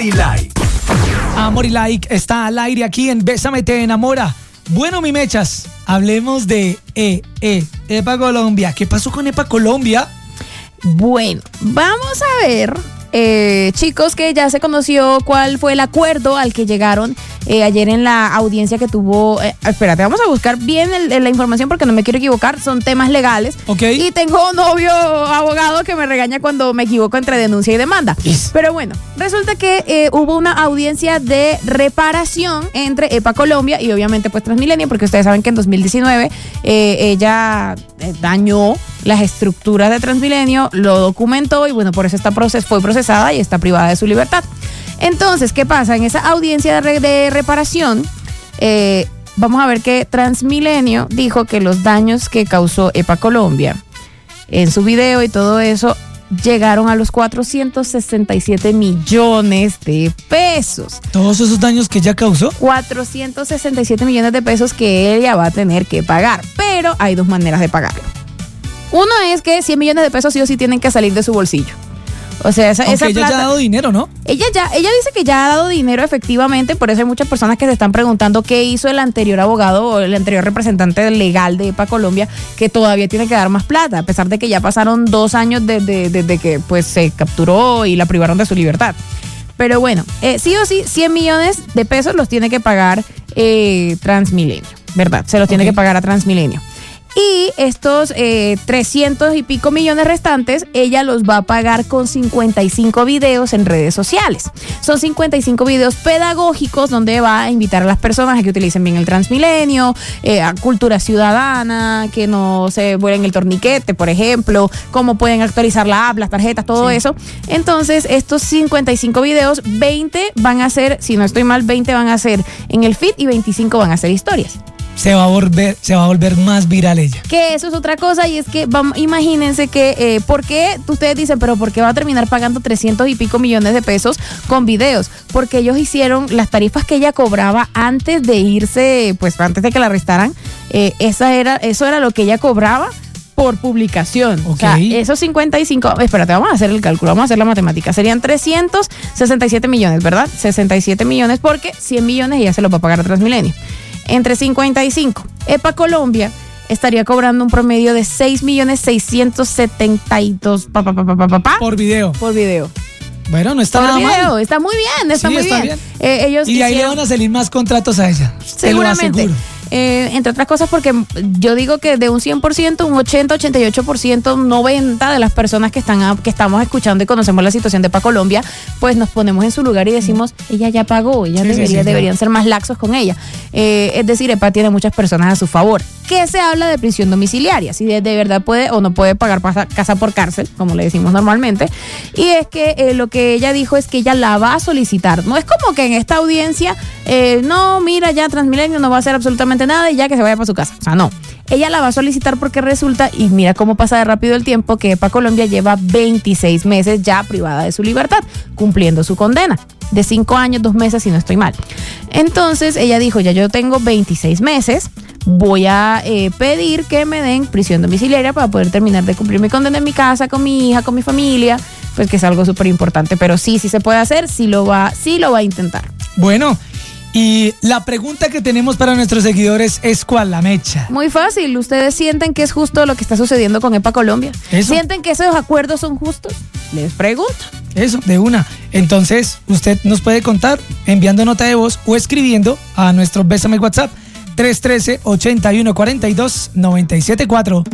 y Like. Amor y Like está al aire aquí en Bésame Te Enamora. Bueno, mi mechas, hablemos de EPA Colombia. ¿Qué pasó con EPA Colombia? Bueno, vamos a ver, chicos, que ya se conoció cuál fue el acuerdo al que llegaron ayer en la audiencia que tuvo. Espérate, vamos a buscar bien la información porque no me quiero equivocar, son temas legales. Okay. Y tengo un novio abogado que me regaña cuando me equivoco entre denuncia y demanda. Yes. Pero bueno, resulta que hubo una audiencia de reparación entre EPA Colombia y obviamente pues Transmilenio, porque ustedes saben que en 2019 ella dañó las estructuras de Transmilenio, lo documentó y bueno, por eso fue procesada y está privada de su libertad. Entonces, ¿qué pasa? En esa audiencia de reparación, vamos a ver que Transmilenio dijo que los daños que causó EPA Colombia en su video y todo eso llegaron a los 467 millones de pesos. ¿Todos esos daños que ella causó? 467 millones de pesos que ella va a tener que pagar, pero hay dos maneras de pagarlo. Uno es que 100 millones de pesos sí o sí tienen que salir de su bolsillo. O sea, esa ella plata, ya ha dado dinero, ¿no? Ella dice que ya ha dado dinero efectivamente, por eso hay muchas personas que se están preguntando qué hizo el anterior abogado o el anterior representante legal de EPA Colombia, que todavía tiene que dar más plata, a pesar de que ya pasaron 2 años desde que pues se capturó y la privaron de su libertad. Pero bueno, sí o sí, 100 millones de pesos los tiene que pagar Transmilenio, ¿verdad? Se los tiene que pagar a Transmilenio. Y estos 300 y pico millones restantes, ella los va a pagar con 55 videos en redes sociales. Son 55 videos pedagógicos donde va a invitar a las personas a que utilicen bien el Transmilenio, a cultura ciudadana, que no se vuelen el torniquete, por ejemplo, cómo pueden actualizar la app, las tarjetas, todo eso. Entonces, estos 55 videos, 20 van a ser, si no estoy mal, 20 van a ser en el feed y 25 van a ser historias. Se va a volver más viral ella. Que eso es otra cosa y es que imagínense que, ¿por qué? Ustedes dicen, pero ¿por qué va a terminar pagando 300 y pico millones de pesos con videos? Porque ellos hicieron las tarifas que ella cobraba antes de irse, pues antes de que la arrestaran, eso era lo que ella cobraba por publicación. Okay. O sea, esos 55, espérate, vamos a hacer el cálculo, vamos a hacer la matemática. Serían 367 millones, ¿verdad? 67 millones porque 100 millones ella se los va a pagar a Transmilenio. Entre 55. EPA Colombia estaría cobrando un promedio de 6.672.000 por video. Por video. Bueno, no está nada mal. Está muy bien, está muy bien. Ellos y ahí le van a salir más contratos a ella. Seguramente. Entre otras cosas porque yo digo que de un 100%, un 80, 88%, 90% de las personas que estamos escuchando y conocemos la situación de EPA Colombia, pues nos ponemos en su lugar y decimos, ella ya pagó, deberían ser más laxos con ella. Es decir, EPA tiene muchas personas a su favor. ¿Qué se habla de prisión domiciliaria? Si de verdad puede o no puede pagar casa por cárcel, como le decimos normalmente. Y es que lo que ella dijo es que ella la va a solicitar. No es como que en esta audiencia, no, mira, ya Transmilenio no va a hacer absolutamente nada y ya que se vaya para su casa. O sea, no. Ella la va a solicitar porque resulta, y mira cómo pasa de rápido el tiempo, que EPA Colombia lleva 26 meses ya privada de su libertad, cumpliendo su condena de 5 años, 2 meses, si no estoy mal. Entonces ella dijo, ya yo tengo 26 meses, voy a pedir que me den prisión domiciliaria para poder terminar de cumplir mi condena en mi casa, con mi hija, con mi familia, pues que es algo súper importante, pero sí se puede hacer, sí lo va a intentar. Bueno, y la pregunta que tenemos para nuestros seguidores es ¿cuál, la mecha? Muy fácil, ¿ustedes sienten que es justo lo que está sucediendo con EPA Colombia? ¿Eso? ¿Sienten que esos acuerdos son justos? Les pregunto. Eso, de una. Entonces, usted nos puede contar enviando nota de voz o escribiendo a nuestro Bésame WhatsApp 313-8142-974.